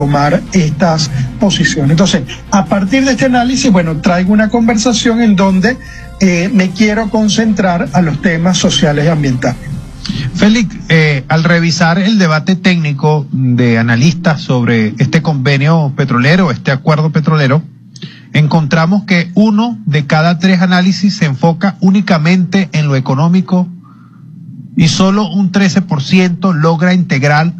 tomar estas posiciones. Entonces, a partir de este análisis, bueno, traigo una conversación en donde me quiero concentrar a los temas sociales y ambientales. Félix, al revisar el debate técnico de analistas sobre este convenio petrolero, este acuerdo petrolero, encontramos que 1 de cada 3 análisis se enfoca únicamente en lo económico y solo un 13% logra integrar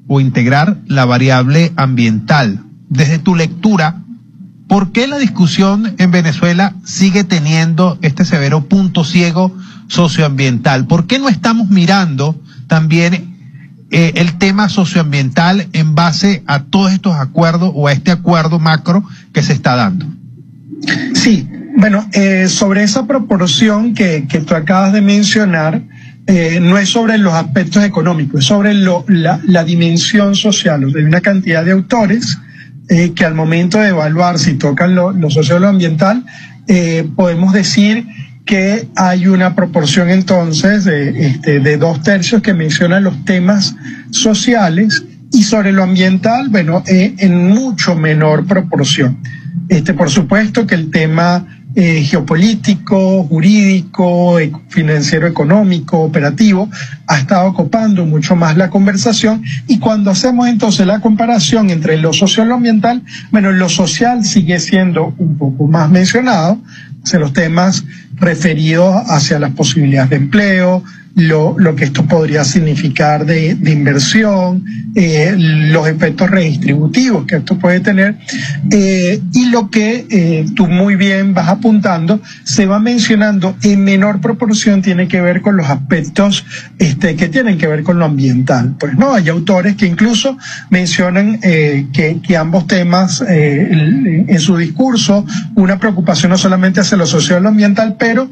la variable ambiental. Desde tu lectura, ¿por qué la discusión en Venezuela sigue teniendo este severo punto ciego socioambiental? ¿Por qué no estamos mirando también el tema socioambiental en base a todos estos acuerdos o a este acuerdo macro que se está dando? Sí, bueno, sobre esa proporción que tú acabas de mencionar, no es sobre los aspectos económicos, es sobre la dimensión social. O sea, hay una cantidad de autores que al momento de evaluar si tocan lo social o lo ambiental, podemos decir que hay una proporción entonces de 2/3 que mencionan los temas sociales y sobre lo ambiental, bueno, en mucho menor proporción. Por supuesto que el tema geopolítico, jurídico, financiero, económico, operativo, ha estado copando mucho más la conversación, y cuando hacemos entonces la comparación entre lo social y lo ambiental, bueno, lo social sigue siendo un poco más mencionado, o sea, los temas referidos hacia las posibilidades de empleo, lo que esto podría significar de inversión, los efectos redistributivos que esto puede tener, y lo que tú muy bien vas apuntando, se va mencionando en menor proporción, tiene que ver con los aspectos que tienen que ver con lo ambiental. Pues no, hay autores que incluso mencionan que ambos temas en su discurso, una preocupación no solamente hacia lo social y lo ambiental, pero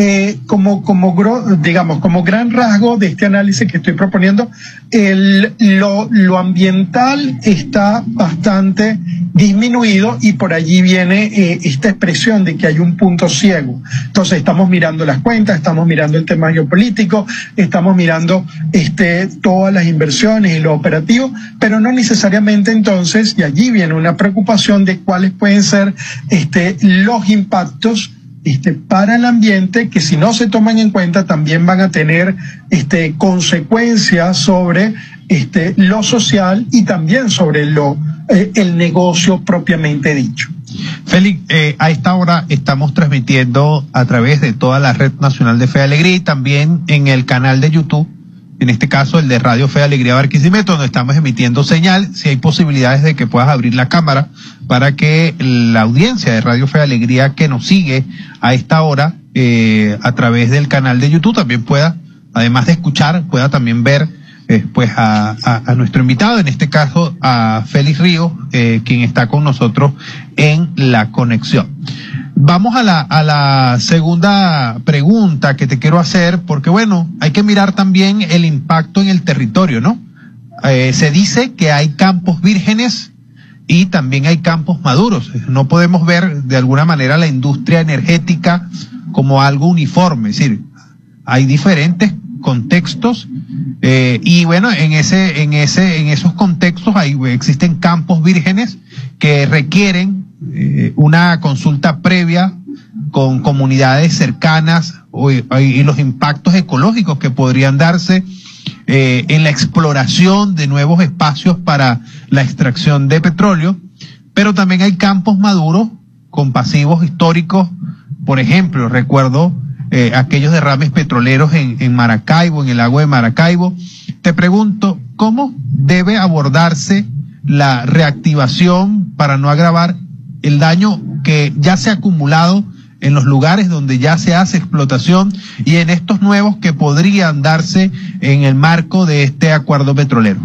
como gran rasgo de este análisis que estoy proponiendo, lo ambiental está bastante disminuido, y por allí viene esta expresión de que hay un punto ciego. Entonces estamos mirando las cuentas, estamos mirando el tema geopolítico, estamos mirando todas las inversiones y lo operativo, pero no necesariamente entonces, y allí viene una preocupación de cuáles pueden ser los impactos para el ambiente, que si no se toman en cuenta también van a tener consecuencias sobre lo social y también sobre el negocio propiamente dicho. Félix, a esta hora estamos transmitiendo a través de toda la Red Nacional de Fe y Alegría y también en el canal de YouTube, en este caso el de Radio Fe y Alegría Barquisimeto, donde estamos emitiendo señal. Si hay posibilidades de que puedas abrir la cámara para que la audiencia de Radio Fe y Alegría que nos sigue a esta hora a través del canal de YouTube también pueda, además de escuchar, pueda también ver pues a nuestro invitado, en este caso a Félix Ríos, quien está con nosotros en la conexión. Vamos a la segunda pregunta que te quiero hacer, porque bueno, hay que mirar también el impacto en el territorio, ¿no? Se dice que hay campos vírgenes y también hay campos maduros. No podemos ver de alguna manera la industria energética como algo uniforme, es decir, hay diferentes contextos, y bueno, en esos contextos existen campos vírgenes que requieren una consulta previa con comunidades cercanas y los impactos ecológicos que podrían darse en la exploración de nuevos espacios para la extracción de petróleo, pero también hay campos maduros con pasivos históricos. Por ejemplo, recuerdo aquellos derrames petroleros en Maracaibo, en el lago de Maracaibo. Te pregunto, ¿cómo debe abordarse la reactivación para no agravar el daño que ya se ha acumulado en los lugares donde ya se hace explotación y en estos nuevos que podrían darse en el marco de este acuerdo petrolero?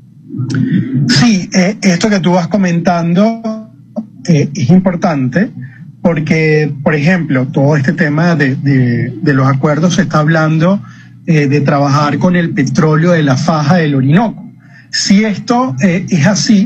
Sí, esto que tú vas comentando es importante, porque, por ejemplo, todo este tema de los acuerdos se está hablando de trabajar con el petróleo de la faja del Orinoco. Si esto es así,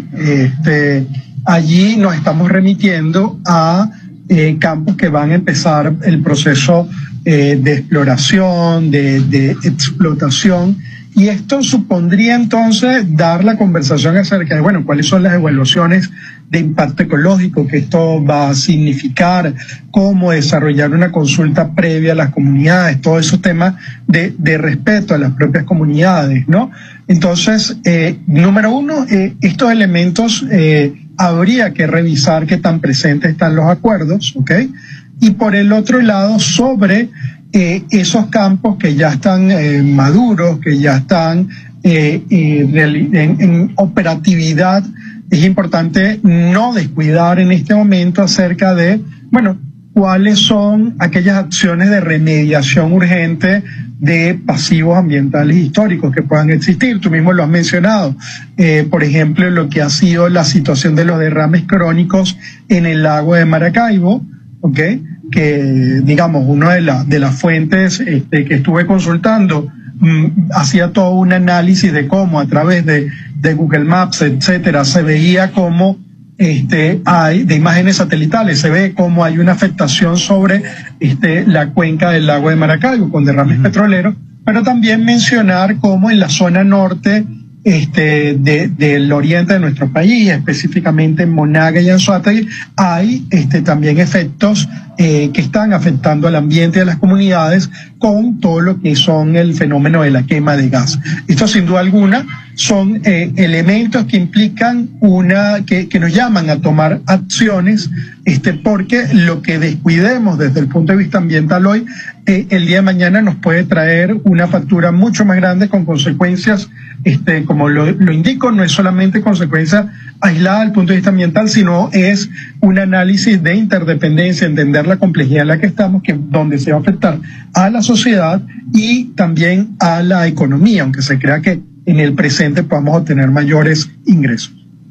allí nos estamos remitiendo a campos que van a empezar el proceso de exploración, de explotación, Y esto supondría entonces dar la conversación acerca de, bueno, cuáles son las evaluaciones de impacto ecológico que esto va a significar, cómo desarrollar una consulta previa a las comunidades, todos esos temas de respeto a las propias comunidades, ¿no? Entonces, número uno, estos elementos habría que revisar qué tan presentes están los acuerdos, ¿ok? Y por el otro lado, sobre esos campos que ya están maduros, que ya están en operatividad, es importante no descuidar en este momento acerca de, bueno, cuáles son aquellas acciones de remediación urgente de pasivos ambientales históricos que puedan existir. Tú mismo lo has mencionado. Por ejemplo, lo que ha sido la situación de los derrames crónicos en el lago de Maracaibo, ¿ok? Que, digamos, una de las fuentes que estuve consultando hacía todo un análisis de cómo a través de Google Maps, etcétera, se veía cómo hay de imágenes satelitales, se ve cómo hay una afectación sobre la cuenca del lago de Maracaibo con derrames petroleros, pero también mencionar cómo en la zona norte del oriente de nuestro país, específicamente en Monaga y Anzoátegui, hay también efectos que están afectando al ambiente y a las comunidades con todo lo que son el fenómeno de la quema de gas. Esto sin duda alguna son elementos que implican que nos llaman a tomar acciones, porque lo que descuidemos desde el punto de vista ambiental hoy, el día de mañana nos puede traer una factura mucho más grande con consecuencias, como lo indico, no es solamente consecuencia aislada desde el punto de vista ambiental, sino es un análisis de interdependencia, entender la complejidad en la que estamos, donde se va a afectar a la sociedad y también a la economía, aunque se crea que en el presente podamos obtener mayores ingresos.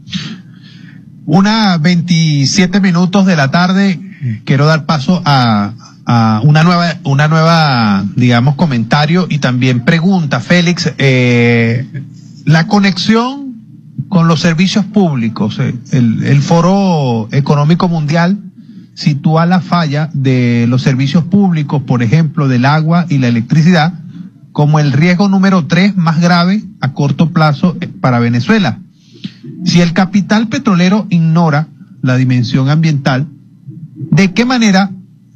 1:27 de la tarde, quiero dar paso a una nueva, digamos, comentario y también pregunta, Félix. La conexión con los servicios públicos, el Foro Económico Mundial sitúa la falla de los servicios públicos, por ejemplo, del agua y la electricidad, como el riesgo número 3 más grave a corto plazo para Venezuela. Si el capital petrolero ignora la dimensión ambiental, ¿de qué manera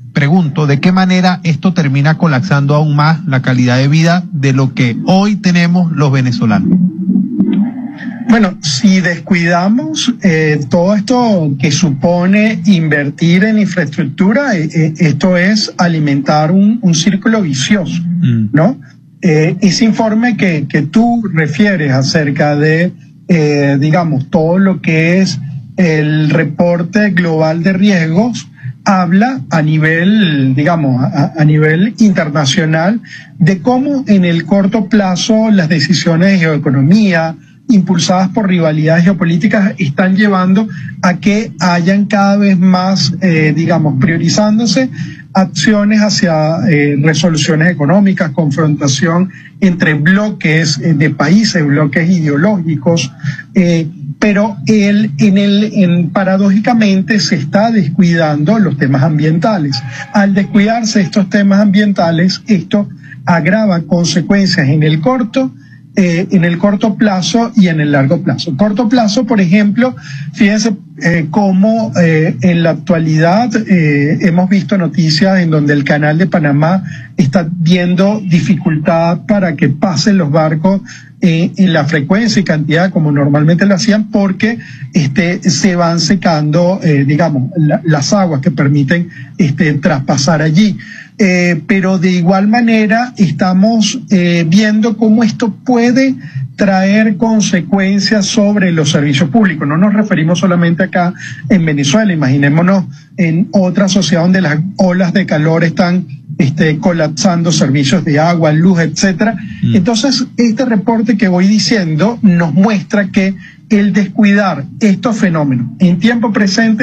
esto termina colapsando aún más la calidad de vida de lo que hoy tenemos los venezolanos? Bueno, si descuidamos todo esto que supone invertir en infraestructura, esto es alimentar un círculo vicioso, ¿no? Ese informe que tú refieres acerca de, digamos, todo lo que es el reporte global de riesgos, habla a nivel, digamos, a nivel internacional de cómo en el corto plazo las decisiones de geoeconomía impulsadas por rivalidades geopolíticas están llevando a que hayan cada vez más, digamos, priorizándose acciones hacia resoluciones económicas, confrontación entre bloques de países, bloques ideológicos, pero paradójicamente se está descuidando los temas ambientales. Al descuidarse estos temas ambientales, esto agrava consecuencias en el corto plazo y en el largo plazo. Corto plazo, por ejemplo, fíjense cómo en la actualidad hemos visto noticias en donde el Canal de Panamá está viendo dificultad para que pasen los barcos en la frecuencia y cantidad como normalmente lo hacían, porque se van secando, digamos, las aguas que permiten traspasar allí. Pero de igual manera estamos viendo cómo esto puede traer consecuencias sobre los servicios públicos. No nos referimos solamente acá en Venezuela, imaginémonos en otra sociedad donde las olas de calor están colapsando servicios de agua, luz, etcétera. Entonces, este reporte que voy diciendo nos muestra que el descuidar estos fenómenos en tiempo presente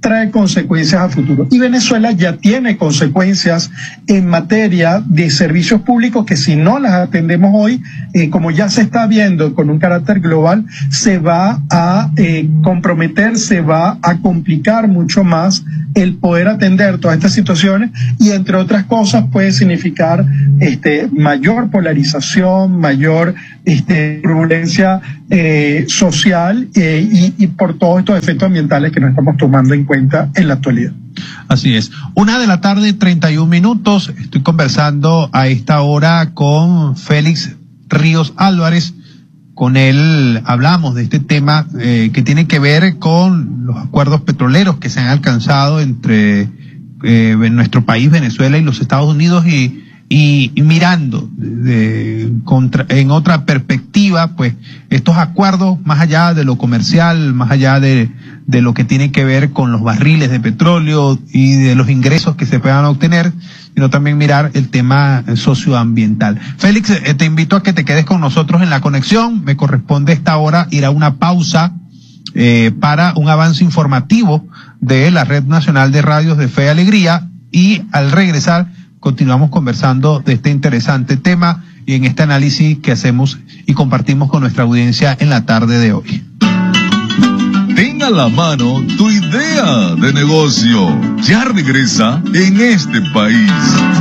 trae consecuencias a futuro. Y Venezuela ya tiene consecuencias en materia de servicios públicos que si no las atendemos hoy, como ya se está viendo con un carácter global, se va a comprometer, se va a complicar mucho más el poder atender todas estas situaciones y entre otras cosas puede significar mayor polarización, mayor turbulencia social y por todos estos efectos ambientales que no estamos tomando en cuenta en la actualidad. Así es. 1:31 PM. Estoy conversando a esta hora con Félix Ríos Álvarez. Con él hablamos de este tema que tiene que ver con los acuerdos petroleros que se han alcanzado entre nuestro país, Venezuela y los Estados Unidos y mirando en otra perspectiva, pues estos acuerdos más allá de lo comercial, más allá de lo que tiene que ver con los barriles de petróleo y de los ingresos que se puedan obtener, sino también mirar el tema socioambiental. Félix, te invito a que te quedes con nosotros en la conexión. Me corresponde esta hora ir a una pausa para un avance informativo de la Red Nacional de Radios de Fe y Alegría, y al regresar continuamos conversando de este interesante tema y en este análisis que hacemos y compartimos con nuestra audiencia en la tarde de hoy. Ten a la mano tu idea de negocio. Ya regresa en este país.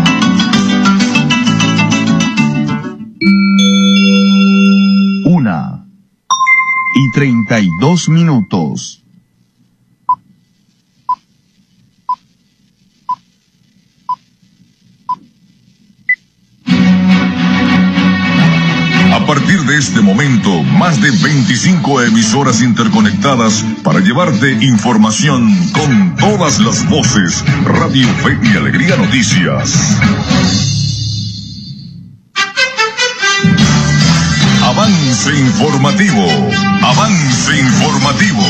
Una y 32 minutos. A partir de este momento, más de 25 emisoras interconectadas para llevarte información con todas las voces. Radio Fe y Alegría Noticias. Avance informativo. Avance informativo.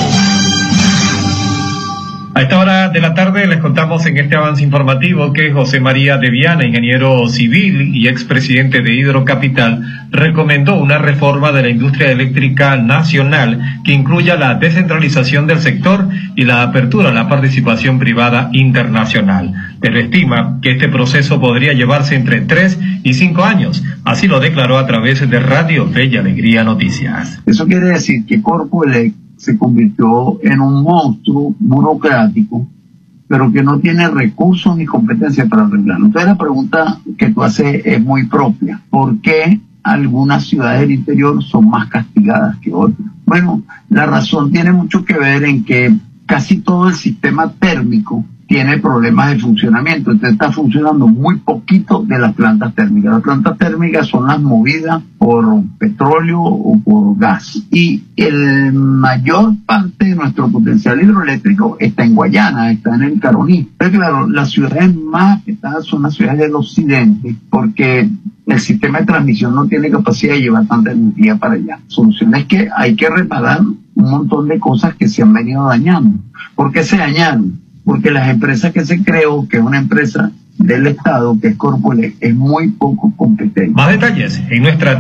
A esta hora de la tarde les contamos en este avance informativo que José María de Viana, ingeniero civil y expresidente de Hidrocapital, recomendó una reforma de la industria eléctrica nacional que incluya la descentralización del sector y la apertura a la participación privada internacional. Pero estima que este proceso podría llevarse entre 3 y 5 años. Así lo declaró a través de Radio Fe y Alegría Noticias. Eso quiere decir que Corpoelec se convirtió en un monstruo burocrático, pero que no tiene recursos ni competencias para arreglarlo. Entonces la pregunta que tú haces es muy propia. ¿Por qué algunas ciudades del interior son más castigadas que otras? Bueno, la razón tiene mucho que ver en que casi todo el sistema térmico tiene problemas de funcionamiento. Entonces está funcionando muy poquito de las plantas térmicas. Las plantas térmicas son las movidas por petróleo o por gas. Y el mayor parte de nuestro potencial hidroeléctrico está en Guayana, está en el Caroní. Pero claro, las ciudades más afectadas son las ciudades del occidente, porque el sistema de transmisión no tiene capacidad de llevar tanta energía para allá. La solución es que hay que reparar un montón de cosas que se han venido dañando. ¿Por qué se dañaron? Porque las empresas que se creó, que es una empresa del Estado, que es Corpoelec, es muy poco competente. Más detalles en nuestra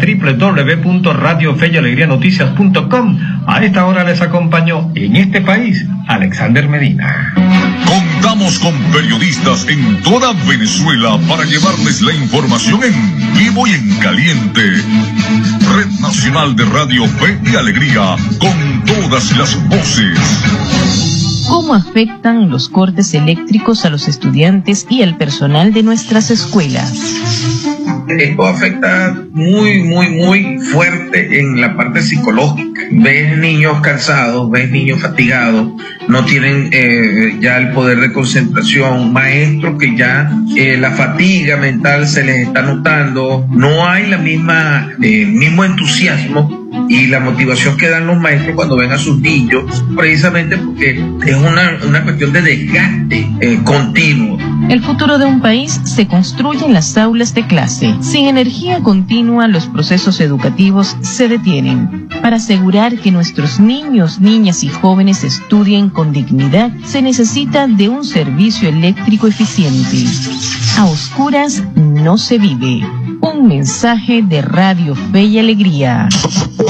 www.radiofeyalegrianoticias.com. A esta hora les acompañó en este país Alexander Medina. Contamos con periodistas en toda Venezuela para llevarles la información en vivo y en caliente. Red Nacional de Radio Fe y Alegría, con todas las voces. ¿Cómo afectan los cortes eléctricos a los estudiantes y al personal de nuestras escuelas? Esto afecta muy fuerte en la parte psicológica. Ves niños cansados, ves niños fatigados, no tienen ya el poder de concentración, maestros que ya la fatiga mental se les está notando, no hay la mismo entusiasmo y la motivación que dan los maestros cuando ven a sus niños, precisamente porque es una cuestión de desgaste continuo. El futuro de un país se construye en las aulas de clase. Sin energía continua, los procesos educativos se detienen. Para asegurar que nuestros niños, niñas y jóvenes estudien con dignidad, se necesita de un servicio eléctrico eficiente. A oscuras no se vive. Un mensaje de Radio Fe y Alegría.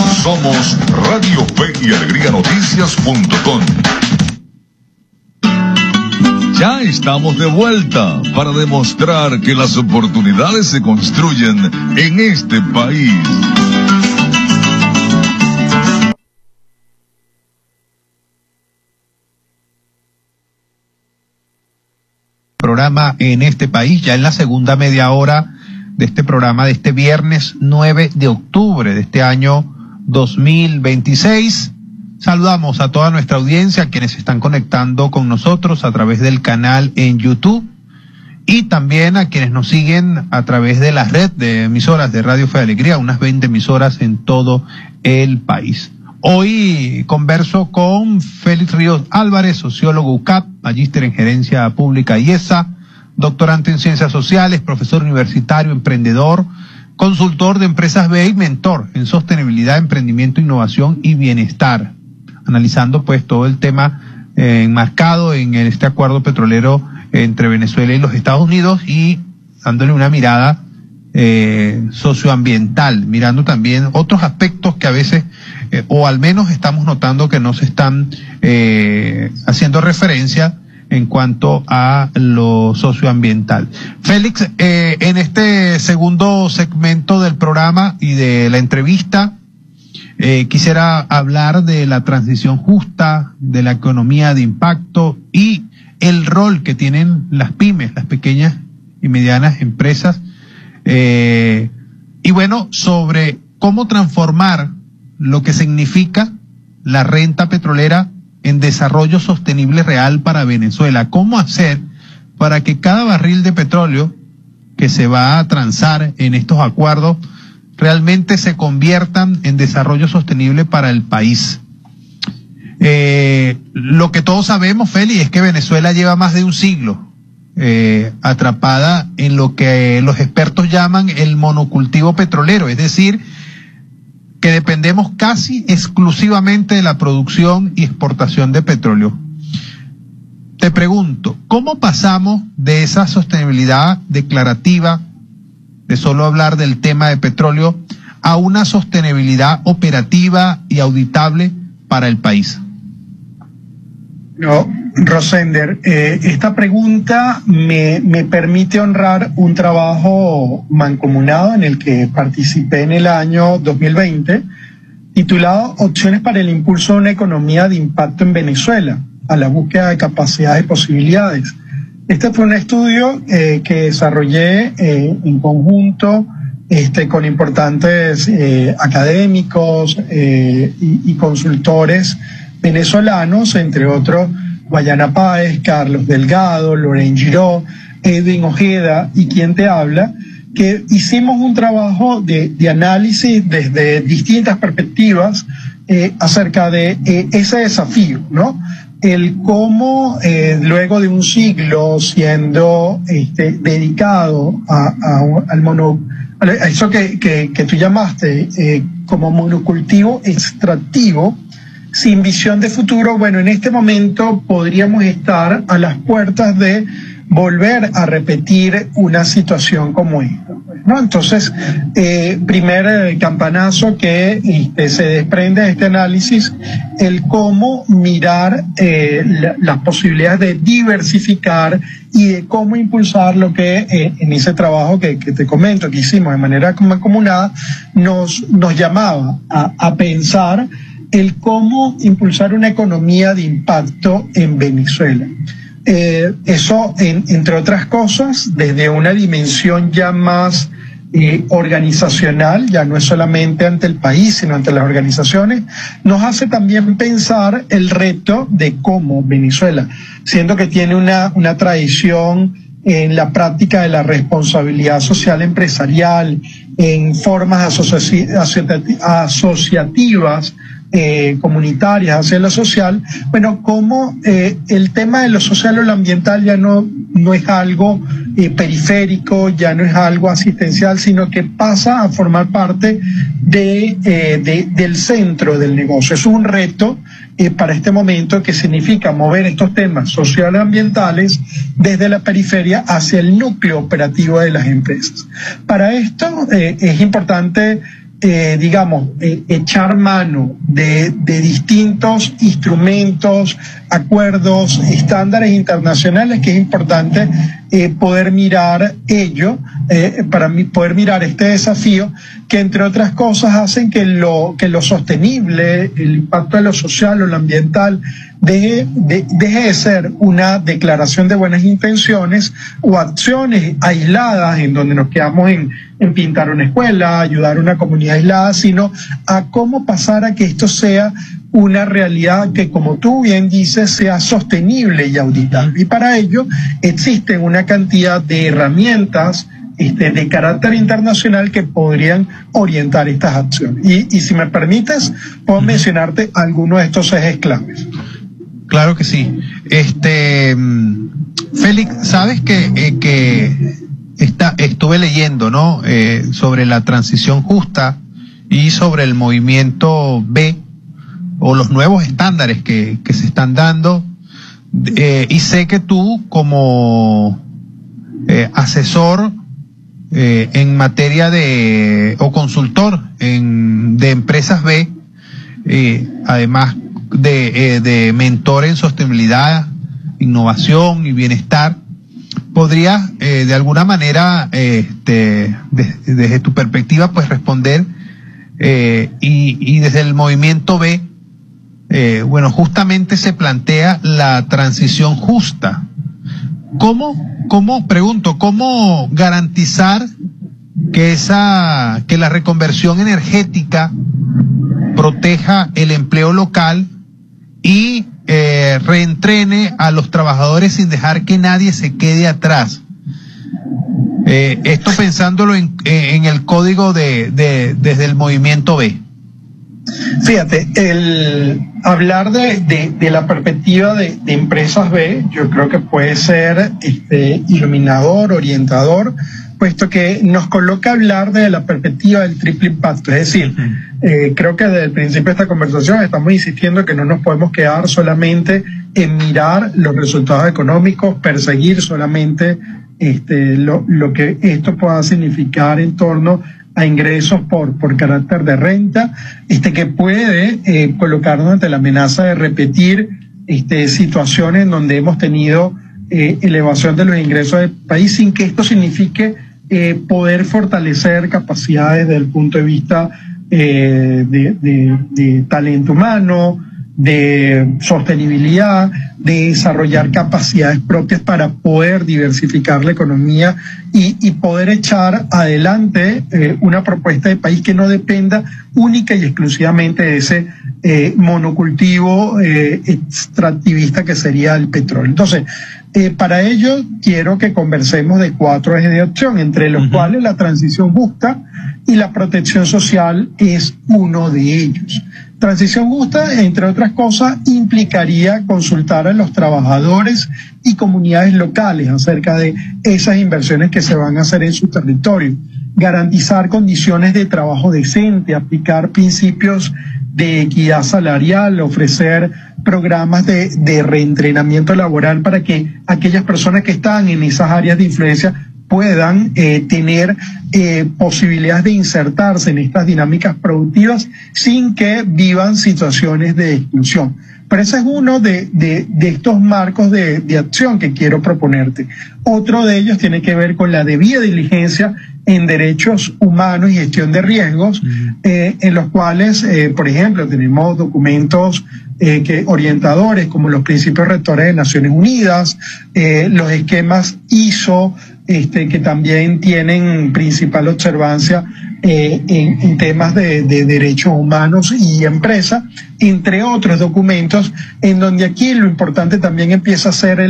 Somos Radio Fe y Alegría Noticias.com. Ya estamos de vuelta para demostrar que las oportunidades se construyen en este país. Programa en este país, ya en la segunda media hora de este programa de este viernes 9 de octubre de este año 2026. Saludamos a toda nuestra audiencia, quienes se están conectando con nosotros a través del canal en YouTube y también a quienes nos siguen a través de la red de emisoras de Radio Fe y Alegría, unas 20 emisoras en todo el país. Hoy converso con Félix Ríos Álvarez, sociólogo UCAP, magíster en gerencia pública IESA, doctorante en ciencias sociales, profesor universitario, emprendedor, consultor de empresas B y mentor en sostenibilidad, emprendimiento, innovación y bienestar, analizando pues todo el tema enmarcado en este acuerdo petrolero entre Venezuela y los Estados Unidos y dándole una mirada socioambiental, mirando también otros aspectos que a veces o al menos estamos notando que no se están haciendo referencia en cuanto a lo socioambiental. Félix, en este segundo segmento del programa y de la entrevista, quisiera hablar de la transición justa, de la economía de impacto y el rol que tienen las pymes, las pequeñas y medianas empresas, y bueno, sobre cómo transformar lo que significa la renta petrolera en desarrollo sostenible real para Venezuela. ¿Cómo hacer para que cada barril de petróleo que se va a transar en estos acuerdos realmente se conviertan en desarrollo sostenible para el país? Lo que todos sabemos, Félix, es que Venezuela lleva más de un siglo atrapada en lo que los expertos llaman el monocultivo petrolero, es decir, que dependemos casi exclusivamente de la producción y exportación de petróleo. Te pregunto, ¿cómo pasamos de esa sostenibilidad declarativa, de solo hablar del tema de petróleo, a una sostenibilidad operativa y auditable para el país? No, Rosender, esta pregunta me permite honrar un trabajo mancomunado en el que participé en el año 2020, titulado Opciones para el impulso de una economía de impacto en Venezuela, a la búsqueda de capacidades y posibilidades. Este fue un estudio que desarrollé en conjunto con importantes académicos y consultores venezolanos, entre otros Guayana Páez, Carlos Delgado, Loren Giró, Edwin Ojeda y quien te habla, que hicimos un trabajo de análisis desde distintas perspectivas acerca de ese desafío, ¿no? El cómo luego de un siglo siendo dedicado a eso que tú llamaste como monocultivo extractivo, sin visión de futuro, bueno, en este momento podríamos estar a las puertas de volver a repetir una situación como esta, ¿no? Entonces, primer campanazo que se desprende de este análisis, el cómo mirar las posibilidades de diversificar y de cómo impulsar lo que en ese trabajo que te comento, que hicimos de manera mancomunada, nos llamaba a pensar el cómo impulsar una economía de impacto en Venezuela. Eso, entre otras cosas, desde una dimensión ya más organizacional, ya no es solamente ante el país, sino ante las organizaciones, nos hace también pensar el reto de cómo Venezuela, siendo que tiene una tradición en la práctica de la responsabilidad social empresarial, en formas asociativas, comunitarias hacia lo social, bueno, como el tema de lo social o lo ambiental ya no es algo periférico, ya no es algo asistencial, sino que pasa a formar parte del centro del negocio. Es un reto para este momento que significa mover estos temas sociales y ambientales desde la periferia hacia el núcleo operativo de las empresas. Para esto es importante echar mano de distintos instrumentos, acuerdos, estándares internacionales, que es importante poder mirar para mí poder mirar este desafío, que entre otras cosas hacen que lo sostenible, el impacto de lo social o lo ambiental, deje de ser una declaración de buenas intenciones o acciones aisladas en donde nos quedamos en pintar una escuela, ayudar a una comunidad aislada, sino a cómo pasar a que esto sea una realidad que, como tú bien dices, sea sostenible y auditable. Y para ello existen una cantidad de herramientas de carácter internacional que podrían orientar estas acciones. Y si me permites, puedo mencionarte algunos de estos ejes claves. Claro que sí. Félix, sabes que estuve leyendo, ¿no? Sobre la transición justa y sobre el movimiento B, o los nuevos estándares que se están dando, y sé que tú, como asesor en materia o consultor de empresas B, además de mentor en sostenibilidad, innovación y bienestar, podrías de alguna manera, desde tu perspectiva, pues responder, y desde el movimiento B, justamente se plantea la transición justa. ¿Cómo garantizar que la reconversión energética proteja el empleo local y reentrene a los trabajadores sin dejar que nadie se quede atrás? Esto pensándolo en el código desde el movimiento B. Fíjate, el hablar de la perspectiva de empresas B, yo creo que puede ser iluminador, orientador, puesto que nos coloca a hablar de la perspectiva del triple impacto. Es decir, creo que desde el principio de esta conversación estamos insistiendo que no nos podemos quedar solamente en mirar los resultados económicos, perseguir solamente lo que esto pueda significar en torno a ingresos por carácter de renta, que puede colocarnos ante la amenaza de repetir situaciones en donde hemos tenido elevación de los ingresos del país, sin que esto signifique poder fortalecer capacidades desde el punto de vista de talento humano, de sostenibilidad, de desarrollar capacidades propias para poder diversificar la economía y poder echar adelante una propuesta de país que no dependa única y exclusivamente de ese monocultivo extractivista que sería el petróleo. Entonces, para ello quiero que conversemos de 4 ejes de acción, entre los cuales la transición justa y la protección social es uno de ellos. Transición justa, entre otras cosas, implicaría consultar a los trabajadores y comunidades locales acerca de esas inversiones que se van a hacer en su territorio, garantizar condiciones de trabajo decente, aplicar principios de equidad salarial, ofrecer programas de reentrenamiento laboral para que aquellas personas que están en esas áreas de influencia puedan tener posibilidades de insertarse en estas dinámicas productivas sin que vivan situaciones de exclusión. Pero ese es uno de estos marcos de acción que quiero proponerte. Otro de ellos tiene que ver con la debida diligencia en derechos humanos y gestión de riesgos, en los cuales, por ejemplo, tenemos documentos orientadores como los principios rectores de Naciones Unidas, los esquemas ISO, que también tienen principal observancia en temas de derechos humanos y empresa, entre otros documentos, en donde aquí lo importante también empieza a ser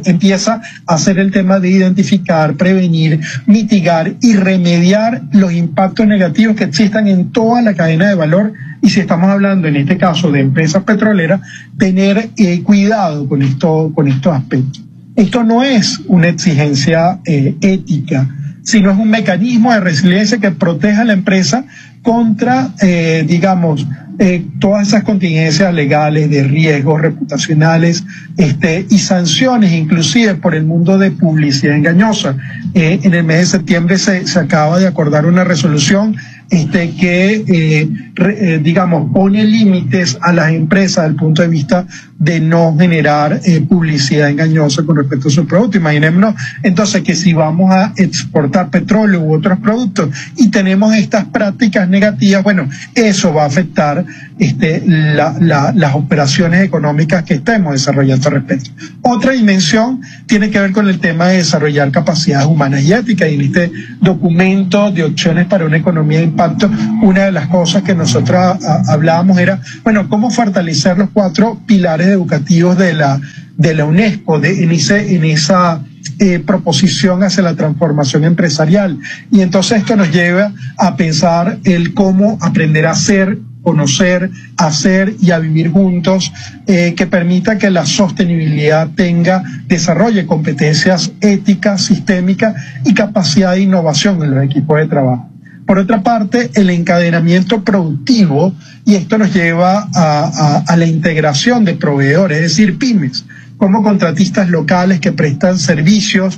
el tema de identificar, prevenir, mitigar y remediar los impactos negativos que existan en toda la cadena de valor. Y si estamos hablando en este caso de empresas petroleras, tener cuidado con estos aspectos. Esto no es una exigencia ética, sino es un mecanismo de resiliencia que proteja a la empresa contra, todas esas contingencias legales de riesgos reputacionales y sanciones, inclusive por el mundo de publicidad engañosa. En el mes de septiembre se acaba de acordar una resolución digamos, pone límites a las empresas desde el punto de vista de no generar publicidad engañosa con respecto a sus productos. Imaginémonos entonces que si vamos a exportar petróleo u otros productos y tenemos estas prácticas negativas, bueno, eso va a afectar las operaciones económicas que estemos desarrollando al respecto. Otra dimensión tiene que ver con el tema de desarrollar capacidades humanas y éticas, y en este documento de opciones para una economía de impacto, una de las cosas que nosotros hablábamos era, bueno, cómo fortalecer los 4 pilares educativos de la UNESCO, en esa proposición hacia la transformación empresarial. Y entonces esto nos lleva a pensar el cómo aprender a ser, conocer, hacer y a vivir juntos, que permita que la sostenibilidad desarrolle competencias éticas, sistémicas y capacidad de innovación en los equipos de trabajo. Por otra parte, el encadenamiento productivo, y esto nos lleva a la integración de proveedores, es decir, pymes, como contratistas locales que prestan servicios,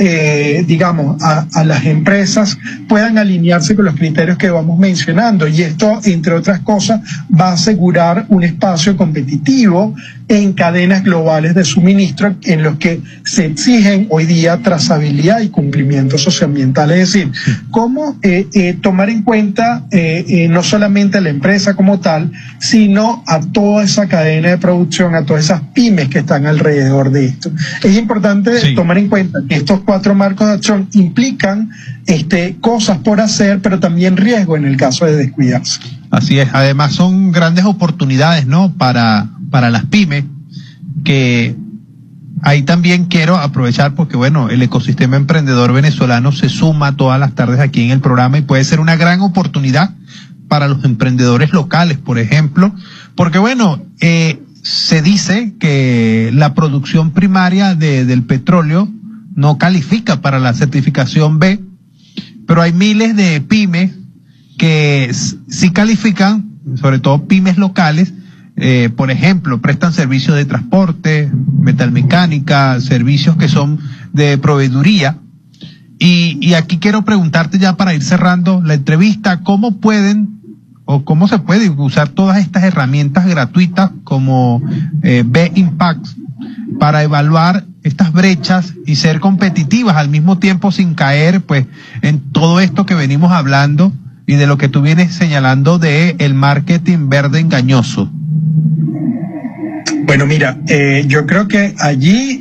a las empresas, puedan alinearse con los criterios que vamos mencionando. Y esto, entre otras cosas, va a asegurar un espacio competitivo en cadenas globales de suministro en los que se exigen hoy día trazabilidad y cumplimiento socioambiental. Es decir, cómo tomar en cuenta no solamente a la empresa como tal, sino a toda esa cadena de producción, a todas esas pymes que están alrededor de esto. Es importante tomar en cuenta que estos 4 marcos de acción implican cosas por hacer, pero también riesgo en el caso de descuidarse. Así es. Además son grandes oportunidades, ¿no? Para las pymes, que ahí también quiero aprovechar porque, bueno, el ecosistema emprendedor venezolano se suma todas las tardes aquí en el programa y puede ser una gran oportunidad para los emprendedores locales, por ejemplo, porque, bueno, se dice que la producción primaria del petróleo no califica para la certificación B, pero hay miles de pymes que sí califican, sobre todo pymes locales. Por ejemplo, prestan servicios de transporte, metalmecánica, servicios que son de proveeduría. Y aquí quiero preguntarte, ya para ir cerrando la entrevista, ¿cómo pueden o cómo se puede usar todas estas herramientas gratuitas como B-Impact para evaluar estas brechas y ser competitivas al mismo tiempo sin caer pues en todo esto que venimos hablando y de lo que tú vienes señalando de el marketing verde engañoso? Bueno, mira, yo creo que allí,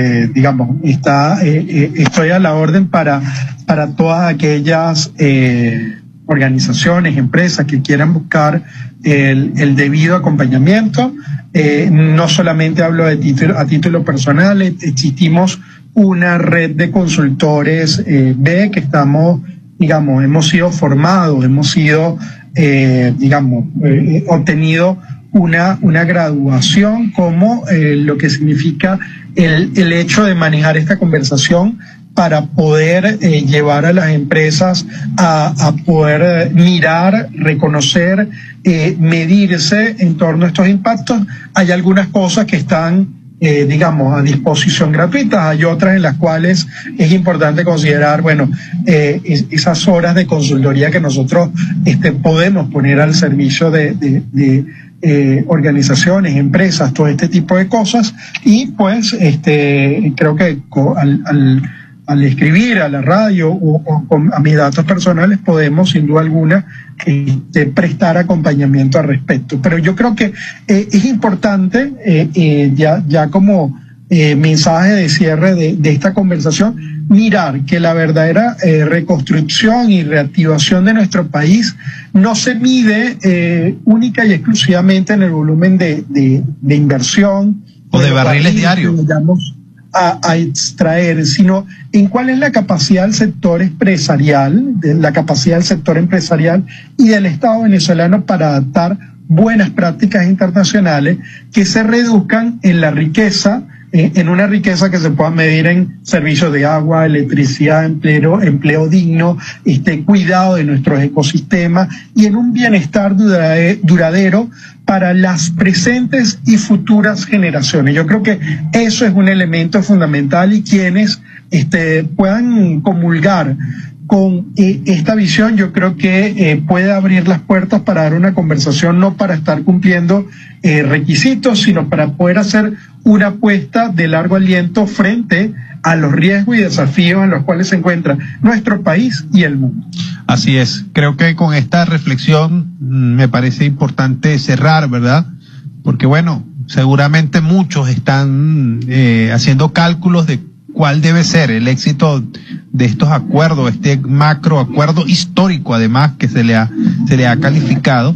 estoy a la orden para todas aquellas organizaciones, empresas que quieran buscar el debido acompañamiento. No solamente hablo a título personal, existimos una red de consultores B que hemos sido formados, hemos sido, obtenido una graduación como lo que significa el hecho de manejar esta conversación para poder llevar a las empresas a poder mirar, reconocer, medirse en torno a estos impactos. Hay algunas cosas que están a disposición gratuita, hay otras en las cuales es importante considerar, esas horas de consultoría que nosotros podemos poner al servicio de organizaciones, empresas, todo este tipo de cosas. Y pues creo que al escribir a la radio o a mis datos personales podemos sin duda alguna prestar acompañamiento al respecto. Pero yo creo que es importante ya como mensaje de cierre de esta conversación, mirar que la verdadera reconstrucción y reactivación de nuestro país no se mide única y exclusivamente en el volumen de inversión o de barriles diarios a extraer, sino en cuál es la capacidad del sector empresarial, y del Estado venezolano para adaptar buenas prácticas internacionales que se reduzcan en la riqueza, en una riqueza que se pueda medir en servicios de agua, electricidad, empleo digno, cuidado de nuestros ecosistemas y en un bienestar duradero para las presentes y futuras generaciones. Yo creo que eso es un elemento fundamental, y quienes puedan comulgar con esta visión yo creo que puede abrir las puertas para dar una conversación, no para estar cumpliendo requisitos, sino para poder hacer una apuesta de largo aliento frente a los riesgos y desafíos en los cuales se encuentra nuestro país y el mundo. Así es, creo que con esta reflexión me parece importante cerrar, ¿verdad? Porque bueno, seguramente muchos están haciendo cálculos de cuál debe ser el éxito de estos acuerdos, este macro acuerdo histórico además que se le ha calificado,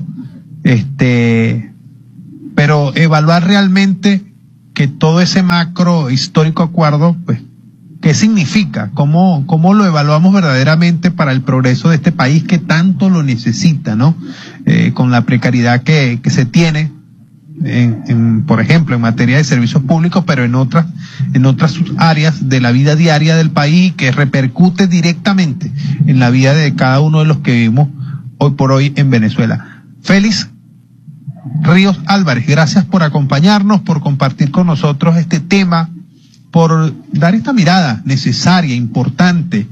pero evaluar realmente que todo ese macro histórico acuerdo, pues, ¿qué significa? ¿Cómo lo evaluamos verdaderamente para el progreso de este país que tanto lo necesita, ¿no? Con la precariedad que se tiene, por ejemplo, en materia de servicios públicos, pero en otras áreas de la vida diaria del país, que repercute directamente en la vida de cada uno de los que vivimos hoy por hoy en Venezuela. Félix Ríos Álvarez, gracias por acompañarnos, por compartir con nosotros este tema, por dar esta mirada necesaria, importante,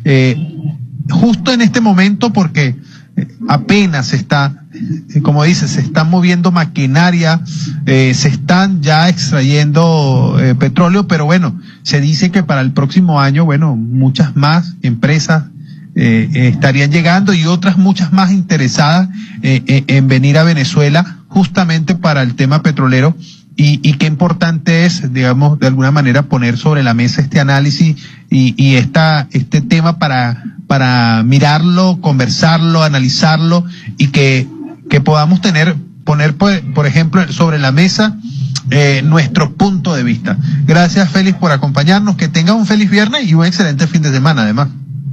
justo en este momento, porque apenas se está, como dice, se están moviendo maquinaria, se están ya extrayendo petróleo, pero bueno, se dice que para el próximo año, bueno, muchas más empresas estarían llegando y otras muchas más interesadas en venir a Venezuela justamente para el tema petrolero. Y qué importante es, digamos, de alguna manera poner sobre la mesa este análisis y este tema para mirarlo, conversarlo, analizarlo y que podamos poner, por ejemplo, sobre la mesa nuestro punto de vista. Gracias, Félix, por acompañarnos. Que tenga un feliz viernes y un excelente fin de semana, además.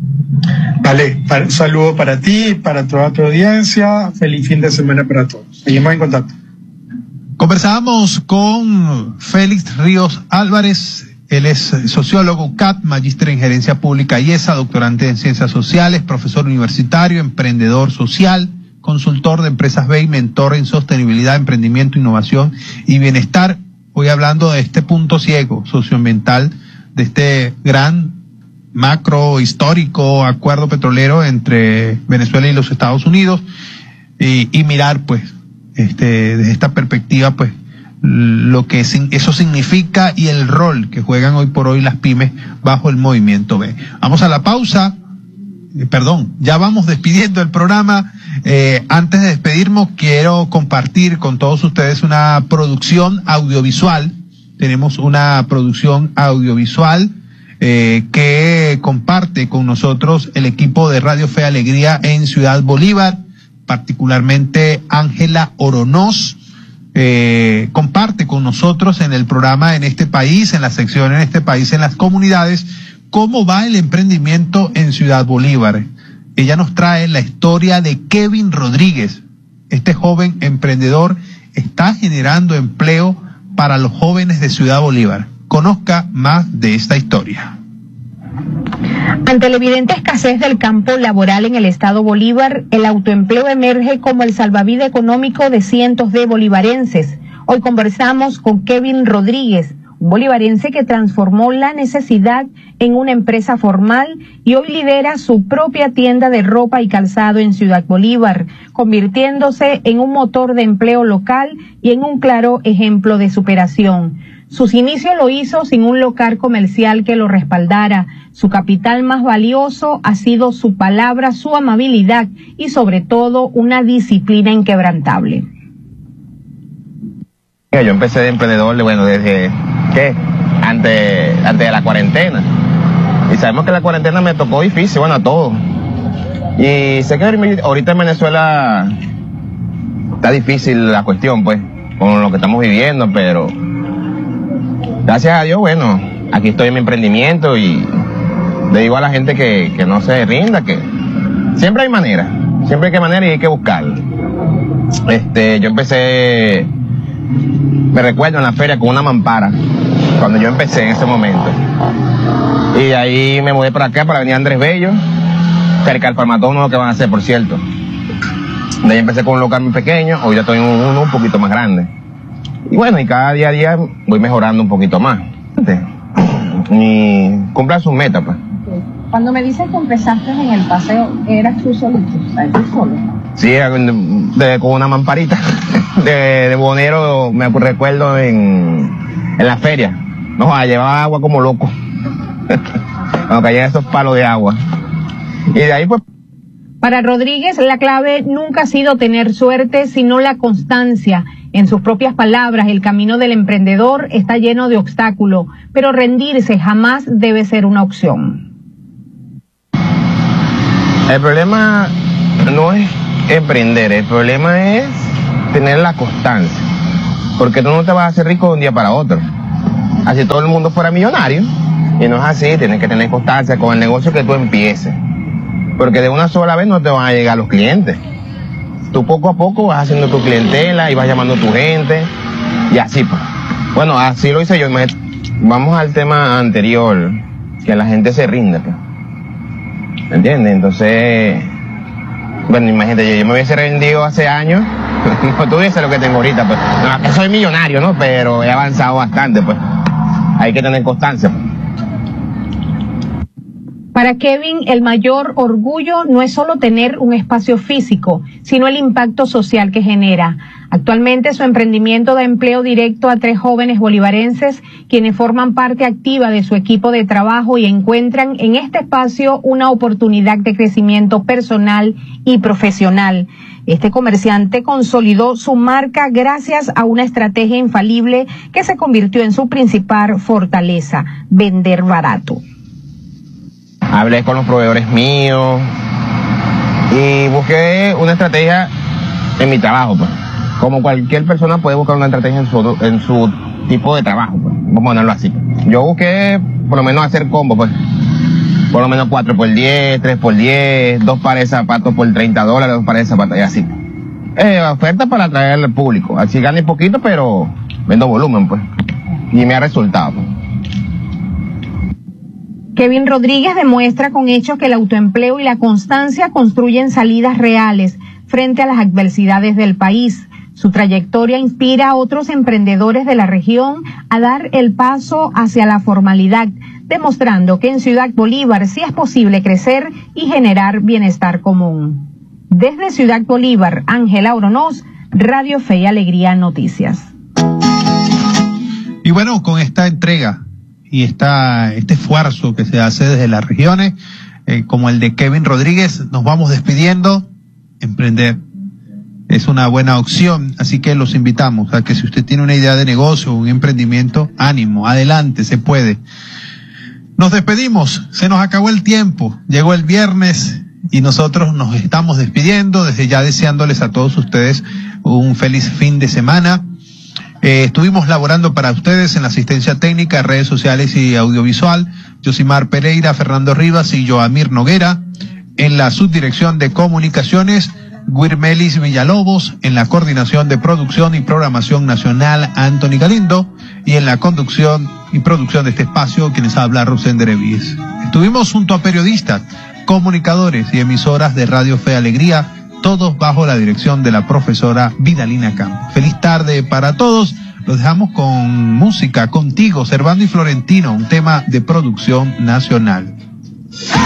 Vale, saludo para ti, para toda tu audiencia. Feliz fin de semana para todos. Seguimos en contacto. Conversábamos con Félix Ríos Álvarez. Él es sociólogo CAP, magíster en gerencia pública IESA, doctorante en ciencias sociales, profesor universitario, emprendedor social, consultor de empresas B y mentor en sostenibilidad, emprendimiento, innovación y bienestar. Hoy hablando de este punto ciego socioambiental, de este gran macro histórico acuerdo petrolero entre Venezuela y los Estados Unidos, y mirar pues desde esta perspectiva pues lo que eso significa y el rol que juegan hoy por hoy las pymes bajo el movimiento B. Vamos a la pausa. Ya vamos despidiendo el programa. Antes de despedirnos, quiero compartir con todos ustedes una producción audiovisual. Tenemos una producción audiovisual que comparte con nosotros el equipo de Radio Fe y Alegría en Ciudad Bolívar, particularmente Ángela Oronoz. Comparte con nosotros en el programa En este país, en la sección En este país, en las comunidades, cómo va el emprendimiento en Ciudad Bolívar. Ella nos trae la historia de Kevin Rodríguez. Este joven emprendedor está generando empleo para los jóvenes de Ciudad Bolívar. Conozca más de esta historia. Ante la evidente escasez del campo laboral en el estado Bolívar, el autoempleo emerge como el salvavidas económico de cientos de bolivarenses. Hoy conversamos con Kevin Rodríguez, un bolivarense que transformó la necesidad en una empresa formal y hoy lidera su propia tienda de ropa y calzado en Ciudad Bolívar, convirtiéndose en un motor de empleo local y en un claro ejemplo de superación. Sus inicios lo hizo sin un local comercial que lo respaldara. Su capital más valioso ha sido su palabra, su amabilidad y sobre todo una disciplina inquebrantable. Yo empecé de emprendedor, desde antes de la cuarentena. Y sabemos que la cuarentena me tocó difícil, a todos. Y sé que ahorita en Venezuela está difícil la cuestión, pues, con lo que estamos viviendo, pero gracias a Dios, aquí estoy en mi emprendimiento y le digo a la gente que no se rinda, que siempre hay manera y hay que buscarlo. Yo empecé, me recuerdo en la feria con una mampara, cuando yo empecé en ese momento. Y de ahí me mudé para acá, para venir Andrés Bello, cerca del Farmatodo que van a hacer, por cierto. De ahí empecé con un local muy pequeño, hoy ya estoy en uno un poquito más grande. Y cada día a día voy mejorando un poquito más. Y cumplan sus metas, pues. Cuando me dices que empezaste en el paseo, ¿eras tú solito? O sea, ¿tú solo? Sí, con una mamparita de bonero, me recuerdo en la feria. No, llevaba agua como loco. Cuando caían esos palos de agua. Y de ahí pues... Para Rodríguez, la clave nunca ha sido tener suerte, sino la constancia. En sus propias palabras, el camino del emprendedor está lleno de obstáculos, pero rendirse jamás debe ser una opción. El problema no es emprender, el problema es tener la constancia. Porque tú no te vas a hacer rico de un día para otro. Así todo el mundo fuera millonario. Y no es así, tienes que tener constancia con el negocio que tú empieces. Porque de una sola vez no te van a llegar los clientes. Tú poco a poco vas haciendo tu clientela y vas llamando a tu gente y así pues. Bueno, así lo hice yo. Vamos al tema anterior, que la gente se rinde pues. ¿Me entiendes? Entonces, bueno, imagínate, yo me hubiese rendido hace años, no tuviese lo que tengo ahorita pues. No, que soy millonario, ¿no? Pero he avanzado bastante pues. Hay que tener constancia pues. Para Kevin, el mayor orgullo no es solo tener un espacio físico, sino el impacto social que genera. Actualmente su emprendimiento da empleo directo a 3 jóvenes bolivarenses, quienes forman parte activa de su equipo de trabajo y encuentran en este espacio una oportunidad de crecimiento personal y profesional. Este comerciante consolidó su marca gracias a una estrategia infalible que se convirtió en su principal fortaleza: vender barato. Hablé con los proveedores míos y busqué una estrategia en mi trabajo, pues. Como cualquier persona puede buscar una estrategia en su tipo de trabajo, pues. Vamos a ponerlo así. Yo busqué por lo menos hacer combo, pues. Por lo menos 4 por 10, 3 por 10, 2 pares de zapatos por $30, 2 pares de zapatos y así. Oferta para atraer al público. Así gané poquito, pero vendo volumen, pues. Y me ha resultado, pues. Kevin Rodríguez demuestra con hechos que el autoempleo y la constancia construyen salidas reales frente a las adversidades del país. Su trayectoria inspira a otros emprendedores de la región a dar el paso hacia la formalidad, demostrando que en Ciudad Bolívar sí es posible crecer y generar bienestar común. Desde Ciudad Bolívar, Ángela Oronoz, Radio Fe y Alegría Noticias. Y bueno, con esta entrega y este esfuerzo que se hace desde las regiones, como el de Kevin Rodríguez, nos vamos despidiendo. Emprender es una buena opción, así que los invitamos a que si usted tiene una idea de negocio, un emprendimiento, ánimo, adelante, se puede. Nos despedimos, se nos acabó el tiempo, llegó el viernes y nosotros nos estamos despidiendo, desde ya deseándoles a todos ustedes un feliz fin de semana. Estuvimos laborando para ustedes en la asistencia técnica, redes sociales y audiovisual, Yosimar Pereira, Fernando Rivas y Joamir Noguera. En la subdirección de comunicaciones, Guirmelis Villalobos. En la coordinación de producción y programación nacional, Anthony Galindo. Y en la conducción y producción de este espacio, quienes habla, Rosender Evis. Estuvimos junto a periodistas, comunicadores y emisoras de Radio Fe Alegría, todos bajo la dirección de la profesora Vidalina Campos. Feliz tarde para todos. Los dejamos con música, Contigo, Servando y Florentino, un tema de producción nacional.